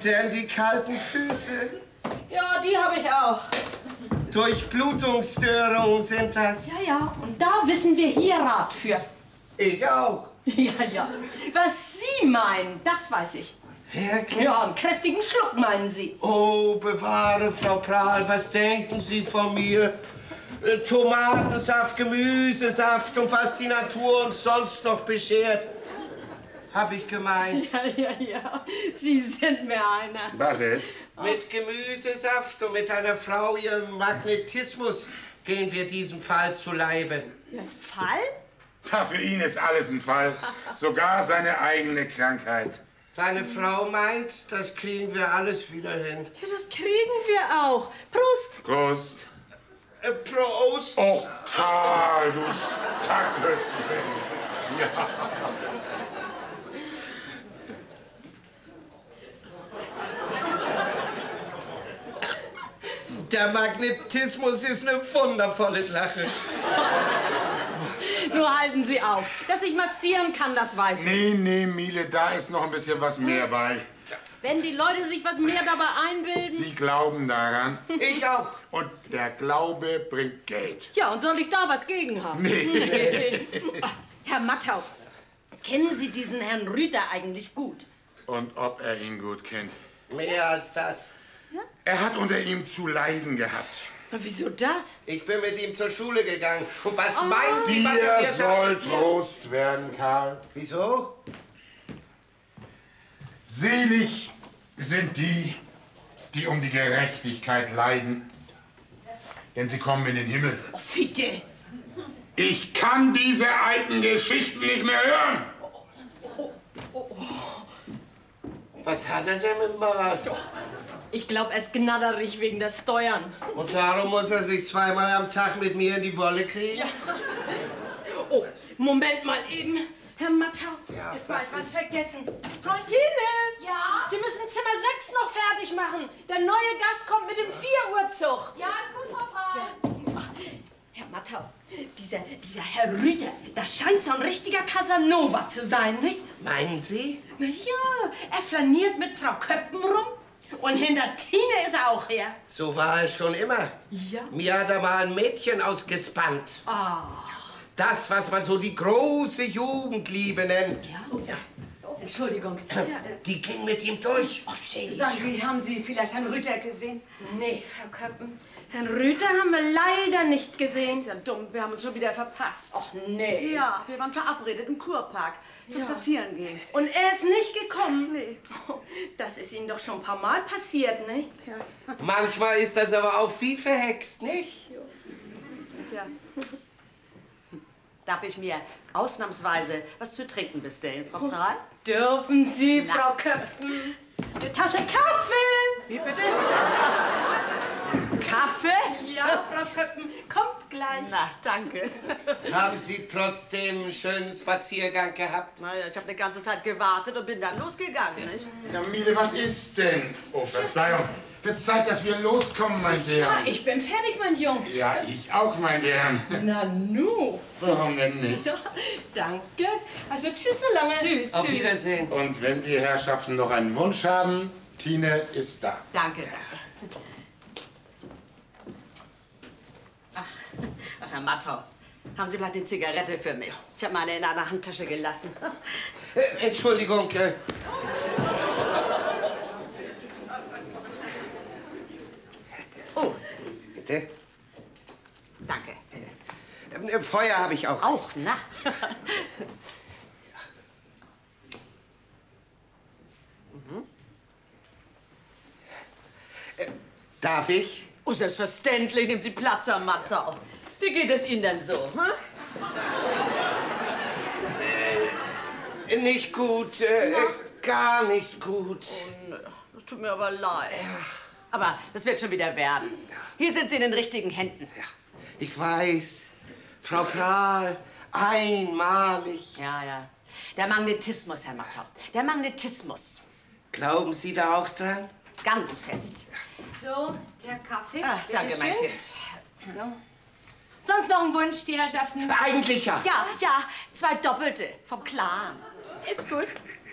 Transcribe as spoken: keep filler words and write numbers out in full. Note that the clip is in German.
denn die kalten Füße? Ja, die habe ich auch. Durchblutungsstörungen sind das. Ja, ja, und da wissen wir hier Rat für. Ich auch. Ja, ja. Was Sie meinen, das weiß ich. Wirklich? Ja, einen kräftigen Schluck meinen Sie. Oh, bewahre, Frau Prahl, was denken Sie von mir? Äh, Tomatensaft, Gemüsesaft und was die Natur uns sonst noch beschert. Hab ich gemeint. Ja, ja, ja. Sie sind mir einer. Was ist? Mit Gemüsesaft und mit einer Frau ihrem Magnetismus gehen wir diesem Fall zu Leibe. Das Fall? Ja, für ihn ist alles ein Fall. Sogar seine eigene Krankheit. Deine Frau meint, das kriegen wir alles wieder hin. Ja, das kriegen wir auch. Prost! Prost. Äh, Prost! Och, Karl, du Stackelschwein. Ja. Der Magnetismus ist eine wundervolle Sache. Nur halten Sie auf. Dass ich massieren kann, das weiß ich. Nee, nee, Miele, da ist noch ein bisschen was mehr bei. Wenn die Leute sich was mehr dabei einbilden... Sie glauben daran. Ich auch. Und der Glaube bringt Geld. Ja, und soll ich da was gegen haben? Nee. Herr Mattau, kennen Sie diesen Herrn Rüther eigentlich gut? Und ob er ihn gut kennt? Mehr als das. Ja? Er hat unter ihm zu leiden gehabt. Na, wieso das? Ich bin mit ihm zur Schule gegangen. Und was Oh. meinen Sie, was er Dir mir soll sagt? Trost werden, Karl. Wieso? Selig sind die, die um die Gerechtigkeit leiden, denn sie kommen in den Himmel. Oh, bitte. Ich kann diese alten Geschichten nicht mehr hören. Was hat er denn mit Marat? Ich glaube, er ist gnadderig wegen der Steuern. Und darum muss er sich zweimal am Tag mit mir in die Wolle kriegen? Ja. Oh, Moment mal eben. Herr Mattau, Ja, ich was weiß was ist- vergessen. Freundine! Ja? Sie müssen Zimmer sechs noch fertig machen. Der neue Gast kommt mit dem vier Uhr Zug. Ja, ist gut, Frau Braun. Ach, Herr Mattau, dieser, dieser Herr Rüther, das scheint so ein richtiger Casanova zu sein, nicht? Meinen Sie? Na ja, er flaniert mit Frau Köppen rum. Und hinter Tine ist er auch her. So war es schon immer. Ja? Mir hat er mal ein Mädchen ausgespannt. Ah. Das, was man so die große Jugendliebe nennt. Ja, ja. Oh, Entschuldigung. Ja, äh, Die ging mit ihm durch. oh, Jay. Sagen Sie, haben Sie vielleicht Herrn Rüther gesehen? Nee, Frau Köppen. Herrn Rüther haben wir leider nicht gesehen. Ist ja dumm, wir haben uns schon wieder verpasst. Ach, nee. Ja, wir waren verabredet im Kurpark zum Ja. Spazierengehen. Und er ist nicht gekommen? Nee. Oh, das ist Ihnen doch schon ein paar Mal passiert, nicht? Tja, Manchmal ist das aber auch wie verhext, nicht? tja. Darf ich mir ausnahmsweise was zu trinken bestellen, Frau Prahl? Dürfen Sie, Na. Frau Köppen. Eine Tasse Kaffee. Wie bitte? Kaffee? Ja, Frau Köppen, kommt gleich. Na, danke. Haben Sie trotzdem einen schönen Spaziergang gehabt? Naja, ich habe eine ganze Zeit gewartet und bin dann losgegangen, nicht? Ja, Miele, was ist denn? Oh, Verzeihung. Wird Zeit, dass wir loskommen, mein Ja, Herr. ich bin fertig, mein Junge. Ja, ich auch, mein Herr. Na nu. Warum denn nicht? Ja, danke. Also tschüss so lange. Tschüss, Auf Wiedersehen. Und wenn die Herrschaften noch einen Wunsch haben, Tine ist da. Danke, danke. Ach, ach, Herr Mattau, haben Sie vielleicht eine Zigarette für mich? Ich habe meine in einer Handtasche gelassen. Äh, Entschuldigung. Äh, Oh, bitte? danke. Äh, Feuer habe ich auch. Auch, na? Darf ich? Oh, selbstverständlich. Nehmen Sie Platz, Herr Mattau. Wie geht es Ihnen denn so? Hm? Äh, nicht gut. Äh, äh, gar nicht gut. Oh, ne. Das tut mir aber leid. Aber das wird schon wieder werden. Hier sind Sie in den richtigen Händen. Ja, ich weiß. Frau Prahl, einmalig. Ja, ja. Der Magnetismus, Herr Mattau. Der Magnetismus. Glauben Sie da auch dran? Ganz fest. So, der Kaffee. Ach, danke, mein Bitteschön. Kind. So. Sonst noch ein Wunsch, die Herrschaften? Eigentlich ja. Ja, ja, zwei Doppelte vom Clan. Ist gut.